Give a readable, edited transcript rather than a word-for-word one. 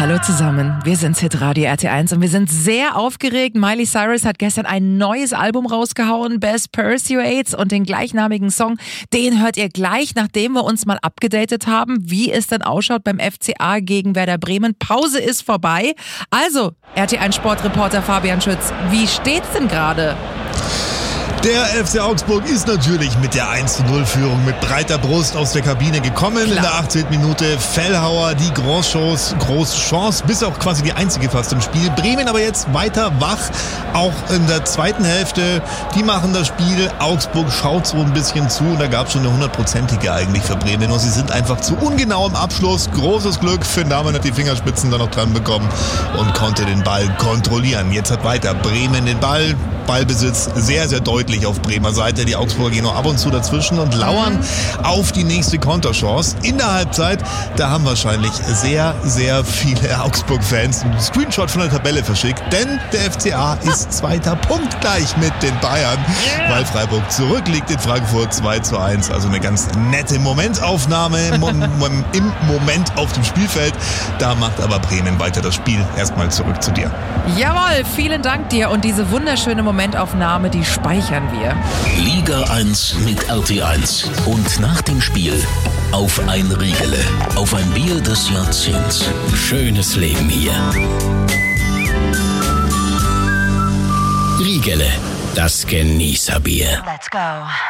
Hallo zusammen, wir sind Hitradio RT1 und wir sind sehr aufgeregt. Miley Cyrus hat gestern ein neues Album rausgehauen, Best Pursuades, und den gleichnamigen Song, den hört ihr gleich, nachdem wir uns mal abgedatet haben, wie es denn ausschaut beim FCA gegen Werder Bremen. Pause ist vorbei. Also, RT1 Sportreporter Fabian Schütz, wie steht's denn gerade? Der FC Augsburg ist natürlich mit der 1:0-Führung mit breiter Brust aus der Kabine gekommen. Klar. In der 18. Minute Fellhauer, die große Chance, bis auch quasi die einzige fast im Spiel. Bremen aber jetzt weiter wach, auch in der zweiten Hälfte. Die machen das Spiel, Augsburg schaut so ein bisschen zu und da gab es schon eine 100%ige eigentlich für Bremen. Und sie sind einfach zu ungenau im Abschluss. Großes Glück, Finn Dahmen hat die Fingerspitzen da noch dran bekommen und konnte den Ball kontrollieren. Jetzt hat weiter Bremen den Ball. Ballbesitz sehr, sehr deutlich auf Bremer Seite. Die Augsburger gehen noch ab und zu dazwischen und lauern auf die nächste Konterchance. In der Halbzeit, da haben wahrscheinlich sehr, sehr viele Augsburg-Fans einen Screenshot von der Tabelle verschickt, denn der FCA ist zweiter punktgleich mit den Bayern, weil Freiburg zurückliegt in Frankfurt 2:1. Also eine ganz nette Momentaufnahme im Moment auf dem Spielfeld. Da macht aber Bremen weiter das Spiel. Erstmal zurück zu dir. Jawohl, vielen Dank dir und diese wunderschöne Momentaufnahme, die speichern wir. Liga 1 mit RT1 und nach dem Spiel auf ein Riegele, auf ein Bier des Jahrzehnts. Schönes Leben hier. Riegele, das Genießerbier. Let's go.